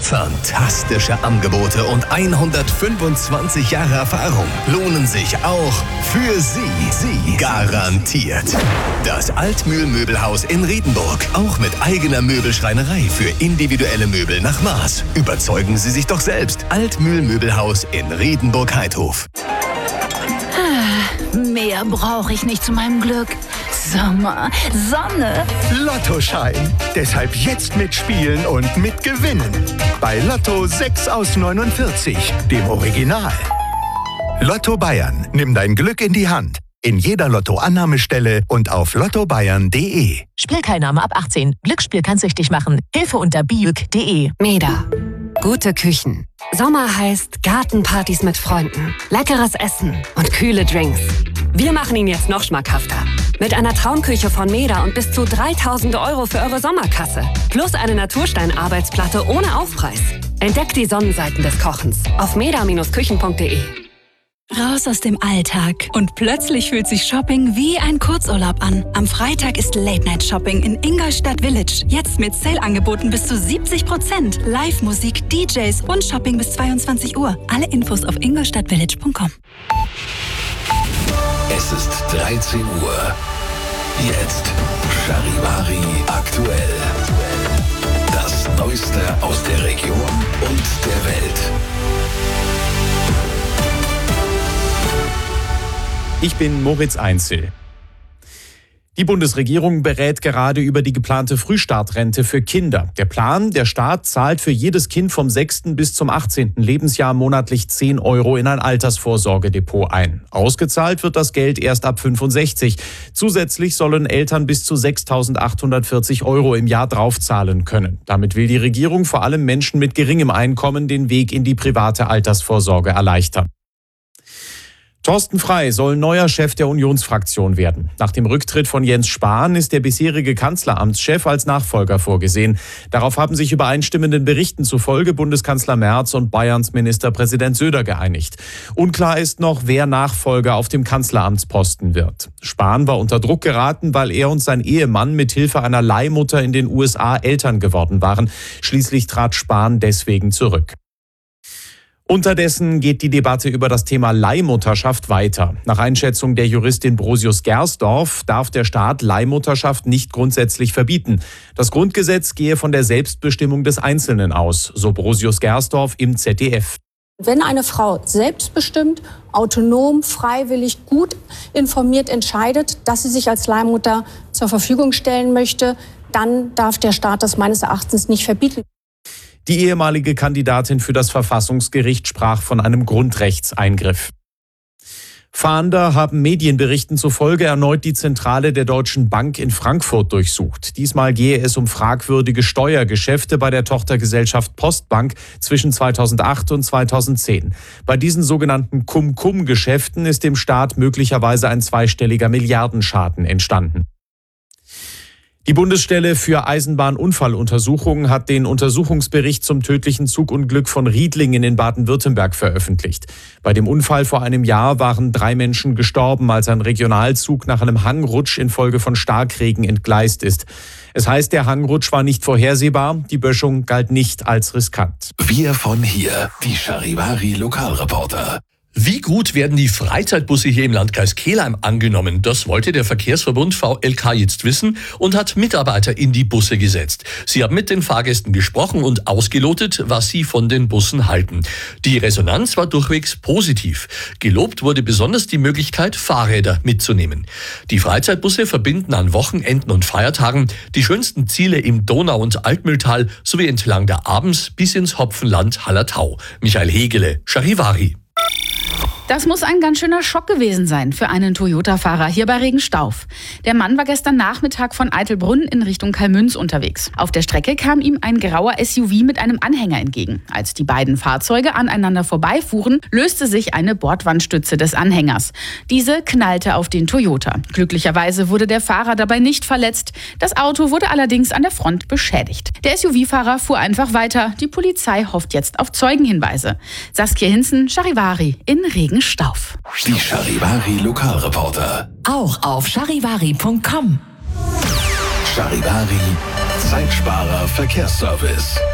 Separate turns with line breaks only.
Fantastische Angebote und 125 Jahre Erfahrung lohnen sich auch für Sie. Garantiert. Das Altmühl-Möbelhaus in Riedenburg. Auch mit eigener Möbelschreinerei für individuelle Möbel nach Maß. Überzeugen Sie sich doch selbst. Altmühl-Möbelhaus in Riedenburg-Heidhof.
Mehr brauche ich nicht zu meinem Glück. Sommer, Sonne.
Lottoschein. Deshalb jetzt mitspielen und mitgewinnen. Bei Lotto 6 aus 49, dem Original. Lotto Bayern. Nimm dein Glück in die Hand. In jeder Lottoannahmestelle und auf lottobayern.de.
Spielteilnahme ab 18. Glücksspiel kann süchtig machen. Hilfe unter biuk.de.
Meda. Gute Küchen. Sommer heißt Gartenpartys mit Freunden, leckeres Essen und kühle Drinks. Wir machen ihn jetzt noch schmackhafter. Mit einer Traumküche von Meda und bis zu 3.000 € für eure Sommerkasse. Plus eine Naturstein-Arbeitsplatte ohne Aufpreis. Entdeckt die Sonnenseiten des Kochens auf meda-küchen.de.
Raus aus dem Alltag und plötzlich fühlt sich Shopping wie ein Kurzurlaub an. Am Freitag ist Late-Night-Shopping in Ingolstadt Village. Jetzt mit Sale-Angeboten bis zu 70%. Live-Musik, DJs und Shopping bis 22 Uhr. Alle Infos auf ingolstadtvillage.com.
Es ist 13 Uhr. Jetzt Charivari aktuell. Das Neueste aus der Region und der Welt.
Ich bin Moritz Einzel. Die Bundesregierung berät gerade über die geplante Frühstartrente für Kinder. Der Plan, der Staat zahlt für jedes Kind vom 6. bis zum 18. Lebensjahr monatlich 10 € in ein Altersvorsorgedepot ein. Ausgezahlt wird das Geld erst ab 65. Zusätzlich sollen Eltern bis zu 6.840 € im Jahr draufzahlen können. Damit will die Regierung vor allem Menschen mit geringem Einkommen den Weg in die private Altersvorsorge erleichtern. Thorsten Frey soll neuer Chef der Unionsfraktion werden. Nach dem Rücktritt von Jens Spahn ist der bisherige Kanzleramtschef als Nachfolger vorgesehen. Darauf haben sich übereinstimmenden Berichten zufolge Bundeskanzler Merz und Bayerns Ministerpräsident Söder geeinigt. Unklar ist noch, wer Nachfolger auf dem Kanzleramtsposten wird. Spahn war unter Druck geraten, weil er und sein Ehemann mit Hilfe einer Leihmutter in den USA Eltern geworden waren. Schließlich trat Spahn deswegen zurück. Unterdessen geht die Debatte über das Thema Leihmutterschaft weiter. Nach Einschätzung der Juristin Brosius-Gersdorf darf der Staat Leihmutterschaft nicht grundsätzlich verbieten. Das Grundgesetz gehe von der Selbstbestimmung des Einzelnen aus, so Brosius-Gersdorf im ZDF.
Wenn eine Frau selbstbestimmt, autonom, freiwillig, gut informiert entscheidet, dass sie sich als Leihmutter zur Verfügung stellen möchte, dann darf der Staat das meines Erachtens nicht verbieten.
Die ehemalige Kandidatin für das Verfassungsgericht sprach von einem Grundrechtseingriff. Fahnder haben Medienberichten zufolge erneut die Zentrale der Deutschen Bank in Frankfurt durchsucht. Diesmal gehe es um fragwürdige Steuergeschäfte bei der Tochtergesellschaft Postbank zwischen 2008 und 2010. Bei diesen sogenannten Cum-Cum-Geschäften ist dem Staat möglicherweise ein zweistelliger Milliardenschaden entstanden. Die Bundesstelle für Eisenbahnunfalluntersuchungen hat den Untersuchungsbericht zum tödlichen Zugunglück von Riedlingen in Baden-Württemberg veröffentlicht. Bei dem Unfall vor einem Jahr waren 3 Menschen gestorben, als ein Regionalzug nach einem Hangrutsch infolge von Starkregen entgleist ist. Es heißt, der Hangrutsch war nicht vorhersehbar, die Böschung galt nicht als riskant.
Wir von hier, die Charivari Lokalreporter.
Wie gut werden die Freizeitbusse hier im Landkreis Kelheim angenommen? Das wollte der Verkehrsverbund VLK jetzt wissen und hat Mitarbeiter in die Busse gesetzt. Sie haben mit den Fahrgästen gesprochen und ausgelotet, was sie von den Bussen halten. Die Resonanz war durchwegs positiv. Gelobt wurde besonders die Möglichkeit, Fahrräder mitzunehmen. Die Freizeitbusse verbinden an Wochenenden und Feiertagen die schönsten Ziele im Donau- und Altmühltal sowie entlang der Abens bis ins Hopfenland Hallertau. Michael Hegele, Charivari.
Das muss ein ganz schöner Schock gewesen sein für einen Toyota-Fahrer hier bei Regenstauf. Der Mann war gestern Nachmittag von Eitelbrunn in Richtung Kalmünz unterwegs. Auf der Strecke kam ihm ein grauer SUV mit einem Anhänger entgegen. Als die beiden Fahrzeuge aneinander vorbeifuhren, löste sich eine Bordwandstütze des Anhängers. Diese knallte auf den Toyota. Glücklicherweise wurde der Fahrer dabei nicht verletzt. Das Auto wurde allerdings an der Front beschädigt. Der SUV-Fahrer fuhr einfach weiter. Die Polizei hofft jetzt auf Zeugenhinweise. Saskia Hinzen, Charivari in Regenstauf.
Die Charivari Lokalreporter.
Auch auf charivari.com.
Charivari, Zeitsparer Verkehrsservice.